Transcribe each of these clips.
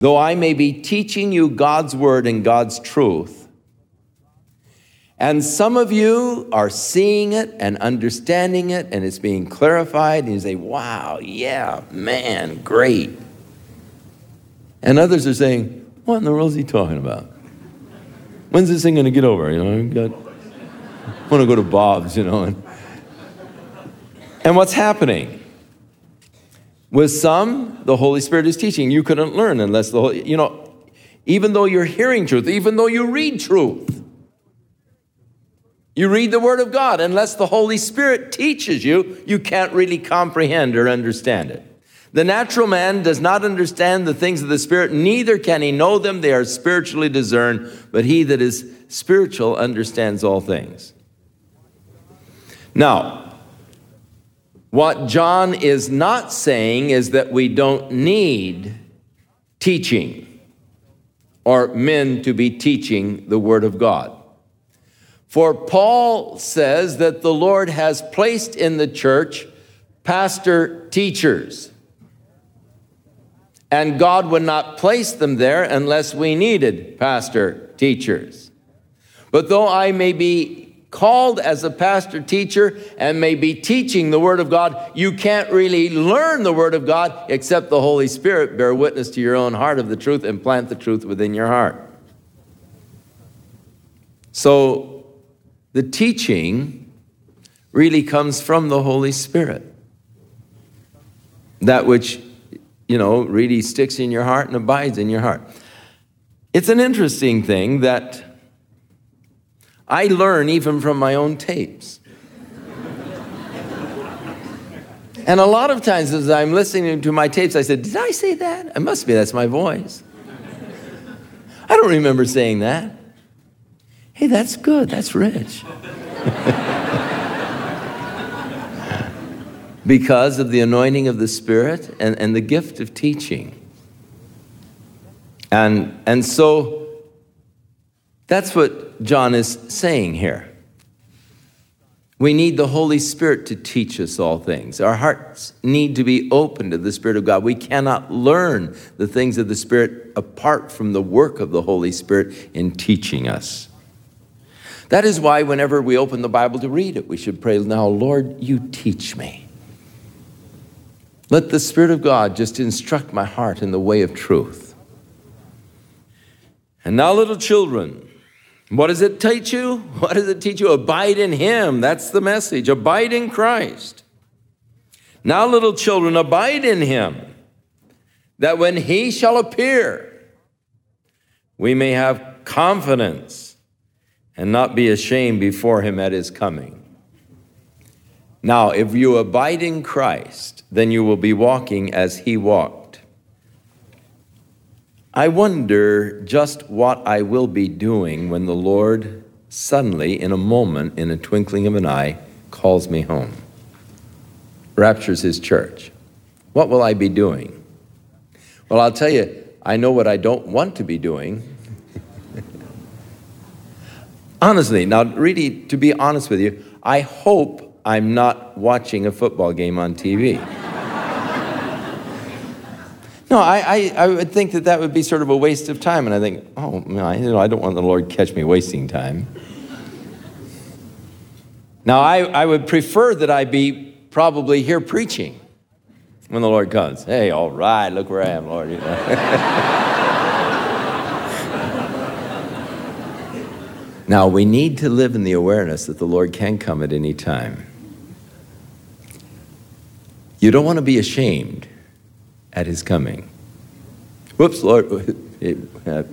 though I may be teaching you God's word and God's truth. And some of you are seeing it and understanding it, and it's being clarified, and you say, wow, yeah, man, great. And others are saying, what in the world is he talking about? When's this thing going to get over? I want to go to Bob's, And what's happening? With some, the Holy Spirit is teaching. You couldn't learn unless the Holy, even though you're hearing truth, even though you read truth, you read the Word of God, unless the Holy Spirit teaches you, you can't really comprehend or understand it. The natural man does not understand the things of the Spirit, neither can he know them. They are spiritually discerned, but he that is spiritual understands all things. Now, what John is not saying is that we don't need teaching or men to be teaching the Word of God. For Paul says that the Lord has placed in the church pastor teachers. And God would not place them there unless we needed pastor teachers. But though I may be called as a pastor teacher and may be teaching the Word of God, you can't really learn the Word of God except the Holy Spirit bear witness to your own heart of the truth and plant the truth within your heart. So the teaching really comes from the Holy Spirit. That which, really sticks in your heart and abides in your heart. It's an interesting thing that I learn even from my own tapes. And a lot of times as I'm listening to my tapes, I said, did I say that? It must be, that's my voice. I don't remember saying that. Hey, that's good, that's rich. Because of the anointing of the Spirit and the gift of teaching. And so that's what John is saying here. We need the Holy Spirit to teach us all things. Our hearts need to be open to the Spirit of God. We cannot learn the things of the Spirit apart from the work of the Holy Spirit in teaching us. That is why whenever we open the Bible to read it, we should pray, now, Lord, you teach me. Let the Spirit of God just instruct my heart in the way of truth. And now, little children, what does it teach you? What does it teach you? Abide in Him. That's the message. Abide in Christ. Now, little children, abide in Him, that when He shall appear, we may have confidence and not be ashamed before Him at His coming. Now, if you abide in Christ, then you will be walking as He walked. I wonder just what I will be doing when the Lord suddenly, in a moment, in a twinkling of an eye, calls me home, raptures His church. What will I be doing? Well, I'll tell you, I know what I don't want to be doing. Honestly, now really, to be honest with you, I hope I'm not watching a football game on TV. No, I would think that would be sort of a waste of time, and I think, oh, man, I don't want the Lord to catch me wasting time. Now, I would prefer that I be probably here preaching when the Lord comes. Hey, all right, look where I am, Lord. Now, we need to live in the awareness that the Lord can come at any time. You don't want to be ashamed at His coming. Whoops, Lord. The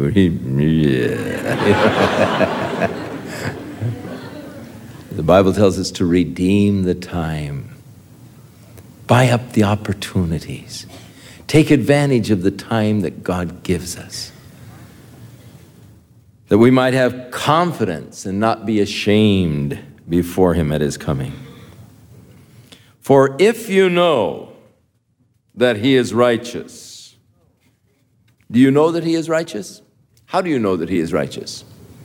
Bible tells us to redeem the time. Buy up the opportunities. Take advantage of the time that God gives us, that we might have confidence and not be ashamed before Him at His coming. For if you know that He is righteous, do you know that He is righteous? How do you know that He is righteous?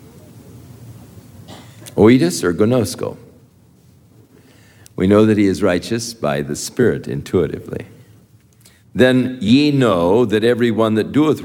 Oidus or gnosko? We know that He is righteous by the Spirit intuitively. then ye know that every one that doeth